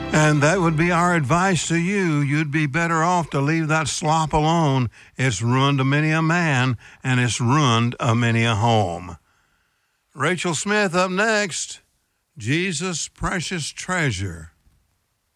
And that would be our advice to you. You'd be better off to leave that slop alone. It's ruined a many a man, and it's ruined a many a home. Rachel Smith up next. Jesus, Precious Treasure.